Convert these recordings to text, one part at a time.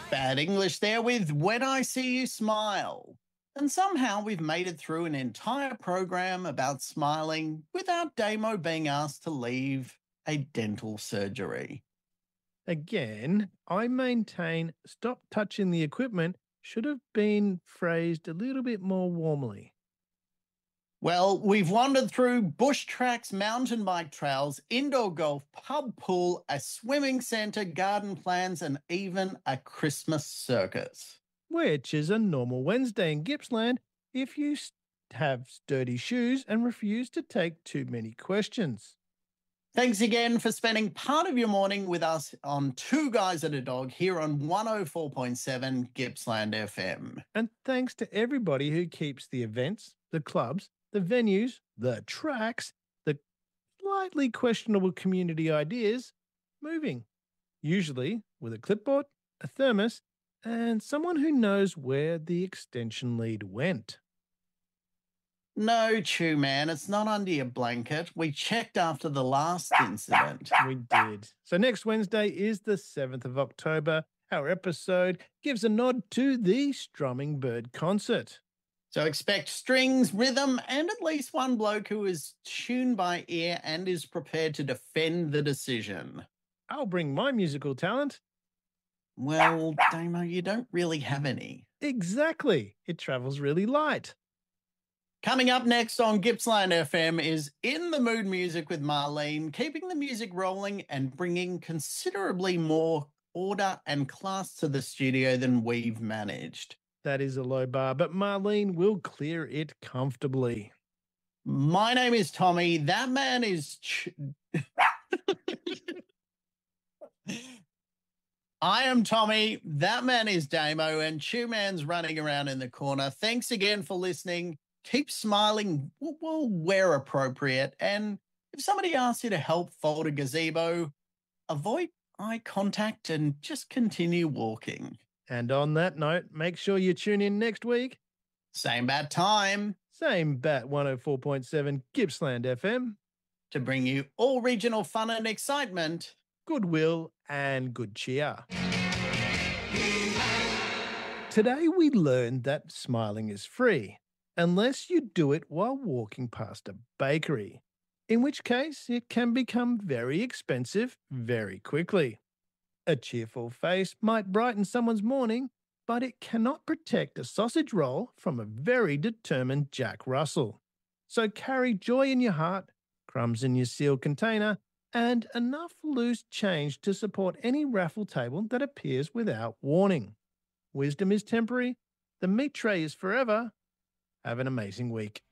Bad English there with When I See You Smile. And somehow we've made it through an entire program about smiling without Damo being asked to leave a dental surgery. Again, I maintain stop touching the equipment should have been phrased a little bit more warmly. Well, we've wandered through bush tracks, mountain bike trails, indoor golf, pub pool, a swimming centre, garden plans, and even a Christmas circus. Which is a normal Wednesday in Gippsland if you have sturdy shoes and refuse to take too many questions. Thanks again for spending part of your morning with us on Two Guys and a Dog here on 104.7 Gippsland FM. And thanks to everybody who keeps the events, the clubs, the venues, the tracks, the slightly questionable community ideas moving. Usually with a clipboard, a thermos, and someone who knows where the extension lead went. No, Chew Man, it's not under your blanket. We checked after the last incident. We did. So next Wednesday is the 7th of October. Our episode gives a nod to the Strumming Bird concert. So expect strings, rhythm, and at least one bloke who is tuned by ear and is prepared to defend the decision. I'll bring my musical talent. Well, Damo, you don't really have any. Exactly. It travels really light. Coming up next on Gippsland FM is In the Mood Music with Marlene, keeping the music rolling and bringing considerably more order and class to the studio than we've managed. That is a low bar, but Marlene will clear it comfortably. My name is Tommy. That man is... I am Tommy. That man is Damo, and Chew Man's running around in the corner. Thanks again for listening. Keep smiling where appropriate. And if somebody asks you to help fold a gazebo, avoid eye contact and just continue walking. And on that note, make sure you tune in next week. Same bat time. Same bat 104.7 Gippsland FM. To bring you all regional fun and excitement, goodwill and good cheer. Today we learned that smiling is free, unless you do it while walking past a bakery, in which case it can become very expensive very quickly. A cheerful face might brighten someone's morning, but it cannot protect a sausage roll from a very determined Jack Russell. So carry joy in your heart, crumbs in your sealed container, and enough loose change to support any raffle table that appears without warning. Wisdom is temporary, the meat tray is forever. Have an amazing week.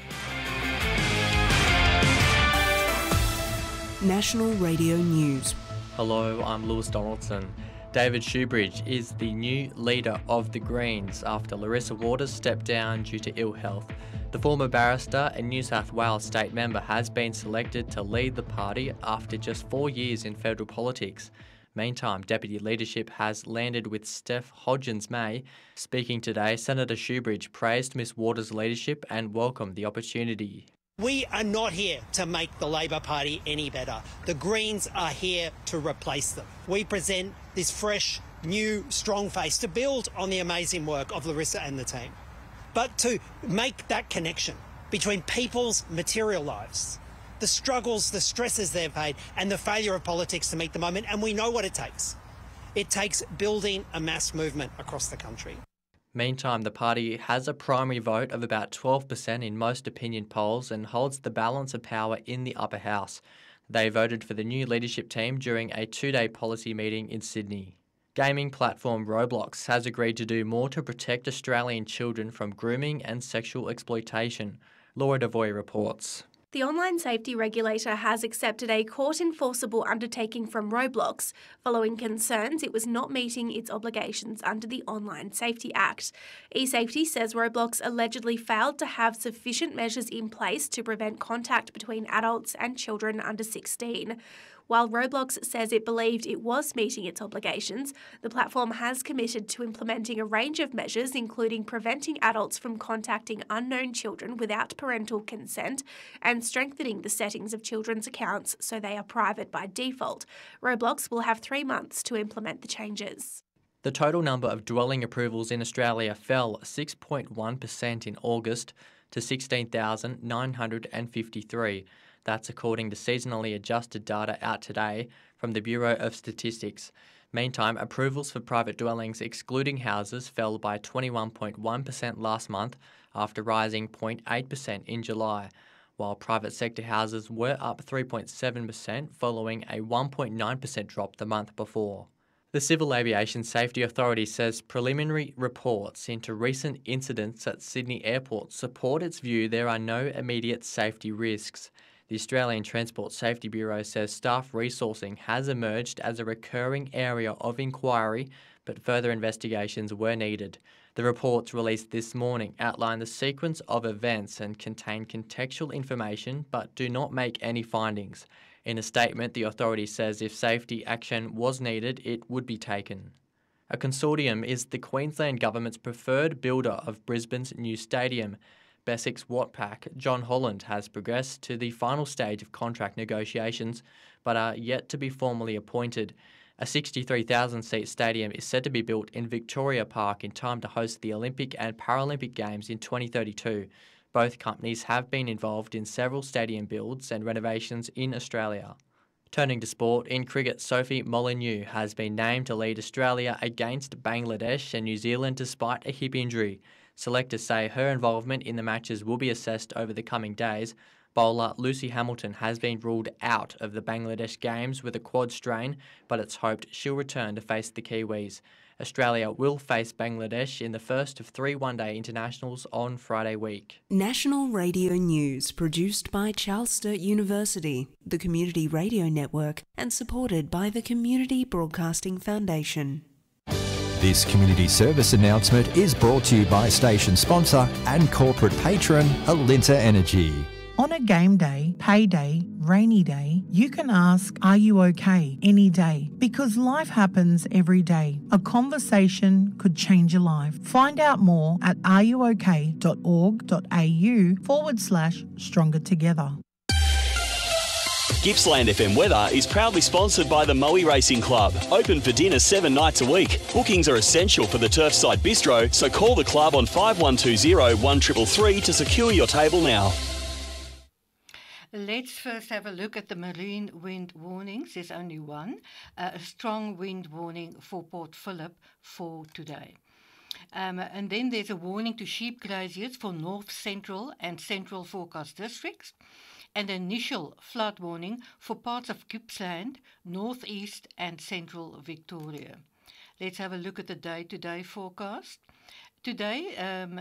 National Radio News. Hello, I'm Lewis Donaldson. David Shoebridge is the new leader of the Greens after Larissa Waters stepped down due to ill health. The former barrister and New South Wales state member has been selected to lead the party after just 4 years in federal politics. Meantime, deputy leadership has landed with Steph Hodgins-May. Speaking today, Senator Shoebridge praised Ms Waters' leadership and welcomed the opportunity. We are not here to make the Labor Party any better. The Greens are here to replace them. We present this fresh, new, strong face to build on the amazing work of Larissa and the team, but to make that connection between people's material lives, the struggles, the stresses they've had, and the failure of politics to meet the moment. And we know what it takes. It takes building a mass movement across the country. Meantime, the party has a primary vote of about 12% in most opinion polls and holds the balance of power in the upper house. They voted for the new leadership team during a 2-day policy meeting in Sydney. Gaming platform Roblox has agreed to do more to protect Australian children from grooming and sexual exploitation. Laura Devoy reports. The online safety regulator has accepted a court-enforceable undertaking from Roblox following concerns it was not meeting its obligations under the Online Safety Act. eSafety says Roblox allegedly failed to have sufficient measures in place to prevent contact between adults and children under 16. While Roblox says it believed it was meeting its obligations, the platform has committed to implementing a range of measures, including preventing adults from contacting unknown children without parental consent and strengthening the settings of children's accounts so they are private by default. Roblox will have 3 months to implement the changes. The total number of dwelling approvals in Australia fell 6.1% in August to 16,953. That's according to seasonally adjusted data out today from the Bureau of Statistics. Meantime, approvals for private dwellings excluding houses fell by 21.1% last month after rising 0.8% in July, while private sector houses were up 3.7% following a 1.9% drop the month before. The Civil Aviation Safety Authority says preliminary reports into recent incidents at Sydney Airport support its view there are no immediate safety risks. The Australian Transport Safety Bureau says staff resourcing has emerged as a recurring area of inquiry, but further investigations were needed. The reports released this morning outline the sequence of events and contain contextual information but do not make any findings. In a statement, the authority says if safety action was needed, it would be taken. A consortium is the Queensland Government's preferred builder of Brisbane's new stadium. Bessex Watpac John Holland has progressed to the final stage of contract negotiations, but are yet to be formally appointed. A 63,000-seat stadium is said to be built in Victoria Park in time to host the Olympic and Paralympic Games in 2032. Both companies have been involved in several stadium builds and renovations in Australia. Turning to sport, in cricket, Sophie Molyneux has been named to lead Australia against Bangladesh and New Zealand despite a hip injury. Selectors say her involvement in the matches will be assessed over the coming days. Bowler Lucy Hamilton has been ruled out of the Bangladesh games with a quad strain, but it's hoped she'll return to face the Kiwis. Australia will face Bangladesh in the first of 3 one-day internationals on Friday week. National Radio News produced by Charles Sturt University, the Community Radio Network, and supported by the Community Broadcasting Foundation. This community service announcement is brought to you by station sponsor and corporate patron Alinta Energy. On a game day, payday, rainy day, you can ask, "Are you okay?" any day, because life happens every day. A conversation could change your life. Find out more at areyook.org.au/stronger together. Gippsland FM Weather is proudly sponsored by the Moe Racing Club. Open for dinner 7 nights a week. Bookings are essential for the Turfside Bistro, so call the club on 5120 1333 to secure your table now. Let's first have a look at the marine wind warnings. There's only one. A strong wind warning for Port Phillip for today. And then there's a warning to sheep graziers for North Central and Central forecast districts. An initial flood warning for parts of Gippsland, North East and Central Victoria. Let's have a look at the day-to-day forecast. Today,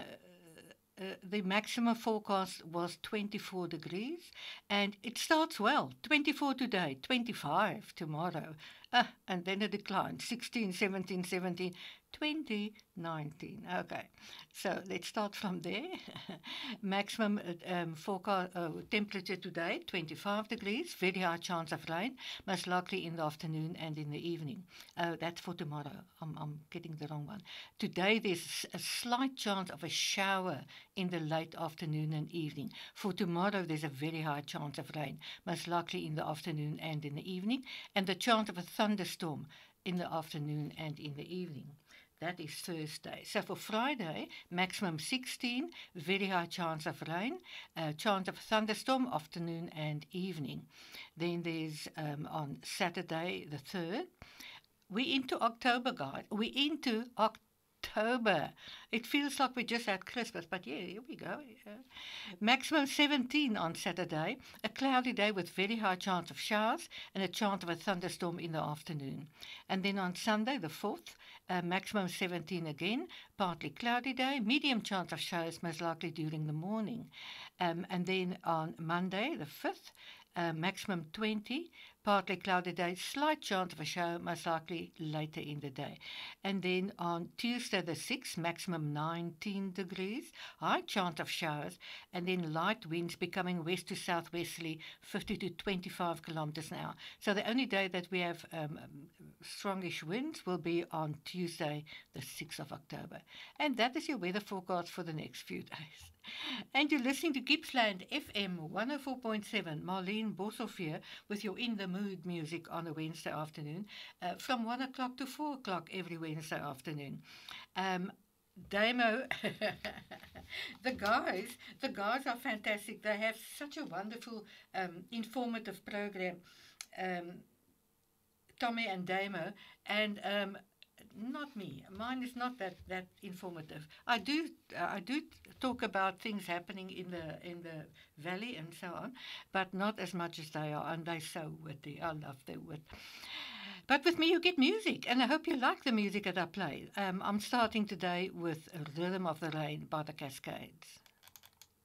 the maximum forecast was 24 degrees, and it starts well. 24 today, 25 tomorrow, and then a decline, 16, 17, 17, 20, 19. Okay, so let's start from there. Maximum forecast temperature today, 25 degrees, very high chance of rain, most likely in the afternoon and in the evening. That's for tomorrow. I'm getting the wrong one. Today, there's a slight chance of a shower in the late afternoon and evening. For tomorrow, there's a very high chance of rain, most likely in the afternoon and in the evening, and the chance of a thunderstorm in the afternoon and in the evening. That is Thursday. So for Friday, maximum 16, very high chance of rain, chance of thunderstorm afternoon and evening. Then there's on Saturday the 3rd. We're into October, guys. We're into October. It feels like we just had Christmas, but yeah, here we go. Maximum 17 on Saturday, a cloudy day with very high chance of showers and a chance of a thunderstorm in the afternoon. And then on Sunday, the 4th, maximum 17 again, partly cloudy day, medium chance of showers most likely during the morning. And then on Monday, the 5th, maximum 20, partly cloudy day, slight chance of a shower, most likely later in the day. And then on Tuesday the 6th, maximum 19 degrees, high chance of showers, and then light winds becoming west to southwesterly, 50 to 25 kilometers an hour. So the only day that we have strongish winds will be on Tuesday the 6th of October. And that is your weather forecast for the next few days. And you're listening to Gippsland FM 104.7. Marlene Boshoff here with your In the Mood music on a Wednesday afternoon from 1 o'clock to 4 o'clock every Wednesday afternoon. Damo, the guys are fantastic. They have such a wonderful, informative program, Tommy and Damo, and not me. Mine is not that informative. I do talk about things happening in the valley and so on, but not as much as they are. And they're so witty. I love their wit. But with me, you get music, and I hope you like the music that I play. I'm starting today with Rhythm of the Rain by the Cascades.